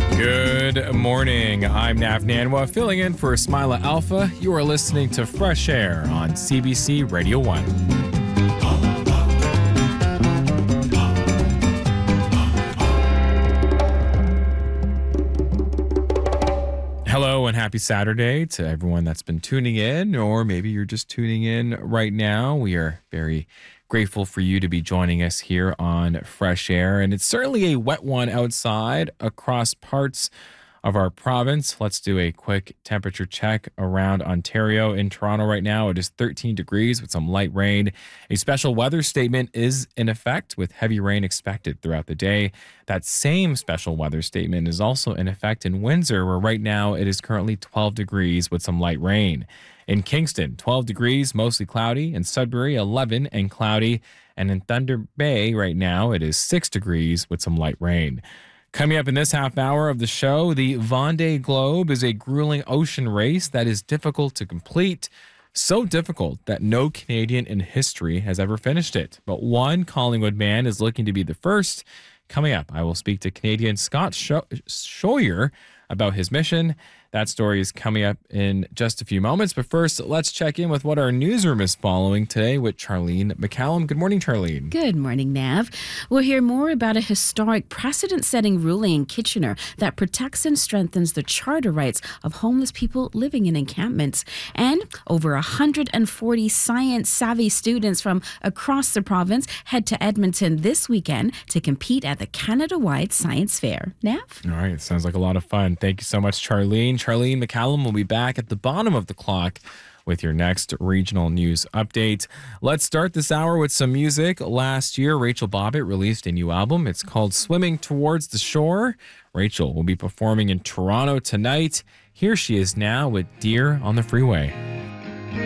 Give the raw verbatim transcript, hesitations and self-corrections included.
Good morning. I'm Nav Nanwa, filling in for Ismaila Alpha. You are listening to Fresh Air on C B C Radio one. Hello and happy Saturday to everyone that's been tuning in, or maybe you're just tuning in right now. We are very grateful for you to be joining us here on Fresh Air, and it's certainly a wet one outside across parts of our province. Let's do a quick temperature check around Ontario. In Toronto right now, it is thirteen degrees with some light rain. A special weather statement is in effect with heavy rain expected throughout the day. That same special weather statement is also in effect in Windsor, where right now it is currently twelve degrees with some light rain. In Kingston, twelve degrees, mostly cloudy. In Sudbury, eleven and cloudy. And in Thunder Bay right now, it is six degrees with some light rain. Coming up in this half hour of the show, the Vendée Globe is a grueling ocean race that is difficult to complete. So difficult that no Canadian in history has ever finished it. But one Collingwood man is looking to be the first. Coming up, I will speak to Canadian Scott Scheuer about his mission. That story is coming up in just a few moments. But first, let's check in with what our newsroom is following today with Charlene McCallum. Good morning, Charlene. Good morning, Nav. We'll hear more about a historic precedent-setting ruling in Kitchener that protects and strengthens the charter rights of homeless people living in encampments. And over one hundred forty science-savvy students from across the province head to Edmonton this weekend to compete at the Canada-wide Science Fair. Nav? All right, sounds like a lot of fun. Thank you so much, Charlene. Charlene McCallum will be back at the bottom of the clock with your next regional news update. Let's start this hour with some music. Last year, Rachel Bobbitt released a new album. It's called Swimming Towards the Shore. Rachel will be performing in Toronto tonight. Here she is now with Deer on the Freeway.